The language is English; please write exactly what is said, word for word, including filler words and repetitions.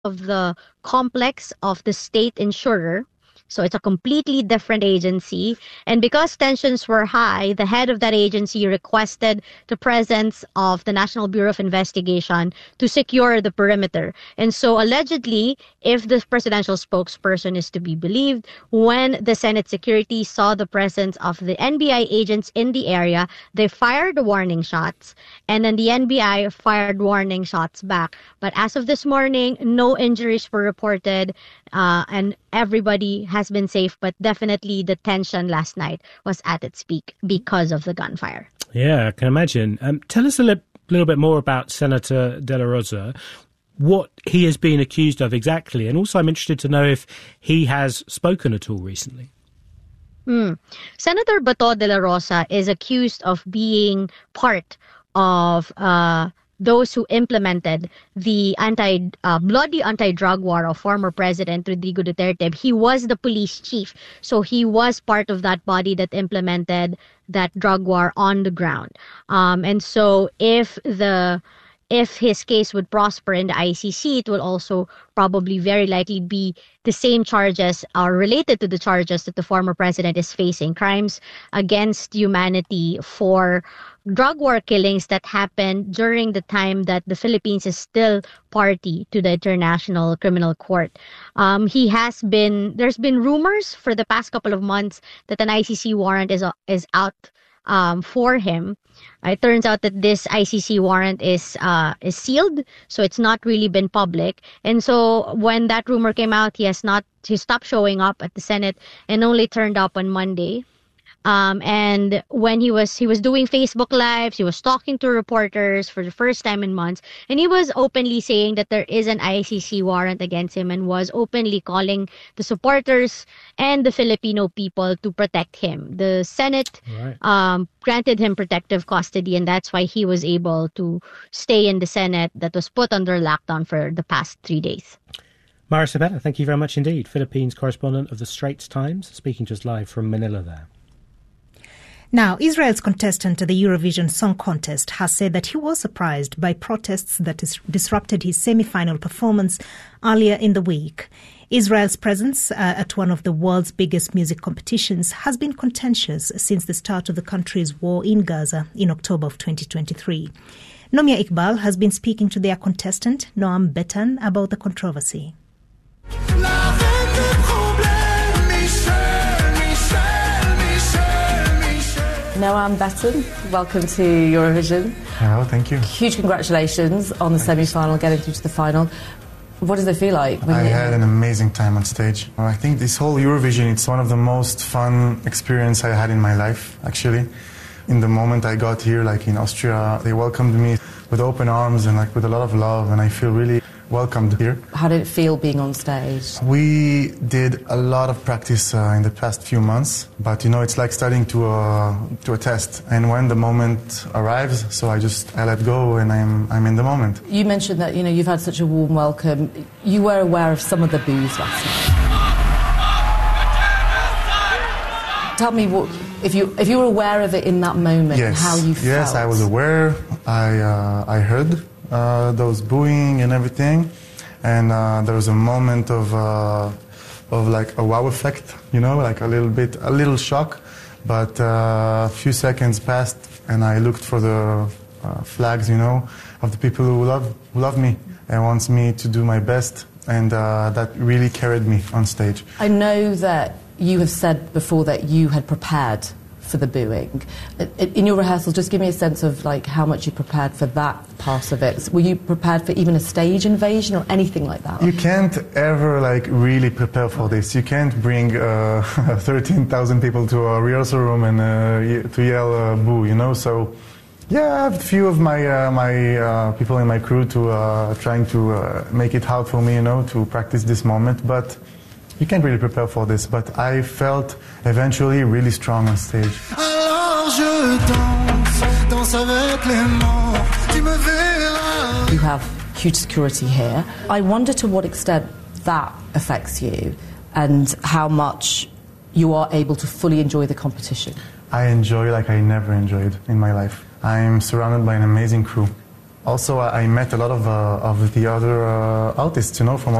of the complex of the state insurer. So it's a completely different agency. And because tensions were high, the head of that agency requested the presence of the National Bureau of Investigation to secure the perimeter. And so allegedly, if the presidential spokesperson is to be believed, when the Senate Security saw the presence of the N B I agents in the area, they fired warning shots. And then the N B I fired warning shots back. But as of this morning, no injuries were reported. Uh, and everybody has been safe, but definitely the tension last night was at its peak because of the gunfire. Yeah, I can imagine. Um, tell us a li- little bit more about Senator De La Rosa, what he has been accused of exactly, and also I'm interested to know if he has spoken at all recently. Mm. Senator Bato De La Rosa is accused of being part of uh those who implemented the anti, uh, bloody anti-drug war of former President Rodrigo Duterte. He was the police chief, so he was part of that body that implemented that drug war on the ground. Um, and so if the if his case would prosper in the I C C, it will also probably very likely be the same charges are related to the charges that the former president is facing, crimes against humanity for drug war killings that happened during the time that the Philippines is still party to the International Criminal Court. Um, he has been, there's been rumors for the past couple of months that an I C C warrant is, is out um, for him. It turns out that this I C C warrant is uh, is sealed, so it's not really been public. And so when that rumor came out, he has not, he stopped showing up at the Senate and only turned up on Monday. Um, and when he was he was doing Facebook Lives, he was talking to reporters for the first time in months, and he was openly saying that there is an I C C warrant against him and was openly calling the supporters and the Filipino people to protect him. The Senate right. um, granted him protective custody, and that's why he was able to stay in the Senate that was put under lockdown for the past three days. Mara Sabella, thank you very much indeed. Philippines correspondent of the Straits Times, speaking to us live from Manila there. Now, Israel's contestant to the Eurovision Song Contest has said that he was surprised by protests that dis- disrupted his semi-final performance earlier in the week. Israel's presence uh, at one of the world's biggest music competitions has been contentious since the start of the country's war in Gaza in October of twenty twenty-three. Nomia Iqbal has been speaking to their contestant, Noam Betan, about the controversy. Noam Betan, welcome to Eurovision. Hello, thank you. Huge congratulations on the semi-final, getting through to the final. What does it feel like? I had an amazing time on stage. I think this whole Eurovision, it's one of the most fun experience I had in my life, actually. In the moment I got here, like in Austria, they welcomed me with open arms and like with a lot of love, and I feel really welcomed here. How did it feel being on stage? We did a lot of practice uh, in the past few months, but you know, it's like starting to a, to a test. And when the moment arrives, so I just, I let go and I'm, I'm in the moment. You mentioned that, you know, you've had such a warm welcome. You were aware of some of the boos last night. Tell me what, if you, if you were aware of it in that moment, yes. how you felt. Yes, I was aware. I, uh, I heard Uh, those booing and everything, and uh, there was a moment of uh, of like a wow effect, you know, like a little bit, a little shock, but uh, a few seconds passed, and I looked for the uh, flags, you know, of the people who love who love me and wants me to do my best, and uh, that really carried me on stage. I know that you have said before that you had prepared for the booing. In your rehearsal, just give me a sense of like how much you prepared for that part of it. Were you prepared for even a stage invasion or anything like that? You can't ever like really prepare for this. You can't bring uh, thirteen thousand people to a rehearsal room and uh, to yell uh, boo, you know. So yeah, I have a few of my uh, my uh, people in my crew to uh, trying to uh, make it hard for me, you know, to practice this moment, but you can't really prepare for this, but I felt eventually really strong on stage. You have huge security here. I wonder to what extent that affects you and how much you are able to fully enjoy the competition. I enjoy like I never enjoyed in my life. I'm surrounded by an amazing crew. also I I met a lot of uh, of the other uh, artists, you know, from